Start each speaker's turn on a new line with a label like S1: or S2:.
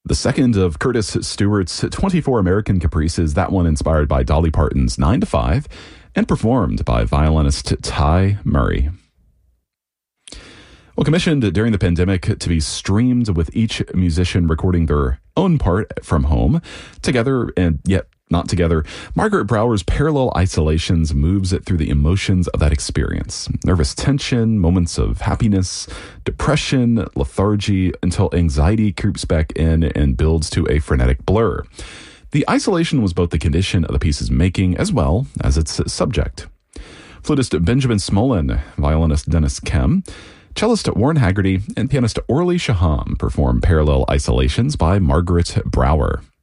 S1: The second of Curtis Stewart's 24 American Caprices, that one inspired by Dolly Parton's 9 to 5 and performed by violinist Ty Murray. Well, commissioned during the pandemic to be streamed with each musician recording their own part from home, together and yet not together, Margaret Brower's Parallel Isolations moves it through the emotions of that experience. Nervous tension, moments of happiness, depression, lethargy, until anxiety creeps back in and builds to a frenetic blur. The isolation was both the condition of the piece's making as well as its subject. Flutist Benjamin Smolin, violinist Dennis Kem, cellist Warren Haggerty, and pianist Orly Shaham perform Parallel Isolations by Margaret Brower.